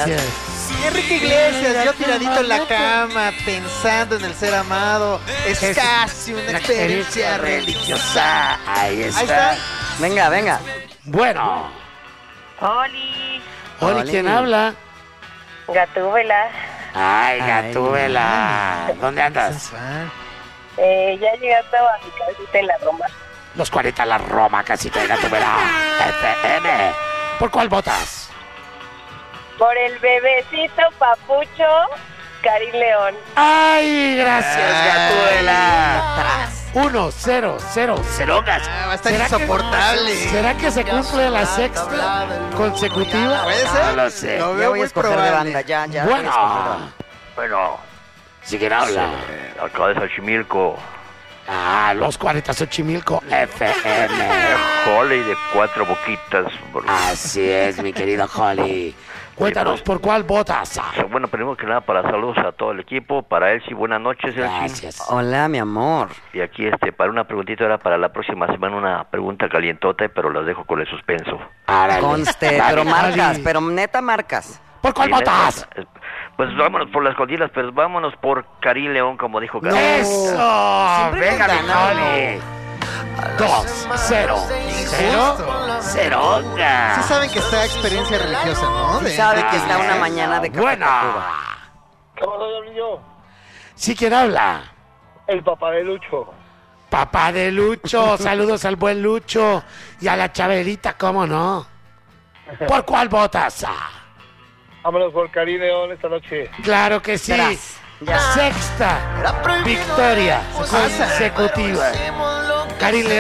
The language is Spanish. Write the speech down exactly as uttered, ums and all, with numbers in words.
gracias. Enrique Iglesias, yo tiradito en la cama, pensando en el ser amado. Es, es casi una experiencia religiosa. Ahí está. Ahí está. Venga, venga. Bueno. Oli. Oli, Oli. ¿quién habla? Gatúbela. Ay, Ay, Gatúbela. ¿Dónde andas? Eh, ya llegando a mi casita en la Roma. Los cuarenta la Roma, casita de Gatúbela. F M. ¿Por cuál votas? Por el bebecito papucho, Karim León. Ay, gracias, Gatúbela. Atrás. Uno, cero, cero, cero gas. Ah, va a estar ¿Será que- insoportable. ¿Será que se cumple la sexta consecutiva? ¿Puede ser? No lo sé. Lo Ya veo voy a muy escoger de probable. banda, ya, ya. voy a escoger de Bueno. banda. Bueno, ¿Sí quién habla? eh, acá de Xochimilco, Ah, los cuarenta Xochimilco F M. Holly de cuatro boquitas. bro. Así es, mi querido Holly. Cuéntanos, ¿por cuál votas? O sea, bueno, primero que nada, para saludos a todo el equipo, para Elsie, buenas noches, Elsie. Gracias. Hola, mi amor. Y aquí, este, para una preguntita, era para la próxima semana una pregunta calientota, pero las dejo con el suspenso. Árale. Conste, Dale, pero marcas, Holly. pero neta marcas. ¿Por cuál Y neta, votas? eh, Pues vámonos por las escondidas, pero vámonos por Karim León, como dijo Karim. ¡Eso! Siempre ¡Venga, nos mi ganan, Holly! Dos, cero, cero, Injusto. cero. Sí saben que está experiencia religiosa, ¿no? Sí De- sabe que está una mañana de Café Buena. Tacuba. ¿Qué pasó, Diablillo? ¿Sí quién habla? El papá de Lucho. Papá de Lucho, saludos al buen Lucho y a la Chabelita, ¿cómo no? ¿Por cuál votas? Ah, Vámonos por Karim León esta noche. claro que sí. Tras. Ya. Sexta victoria consecutiva. Karim León.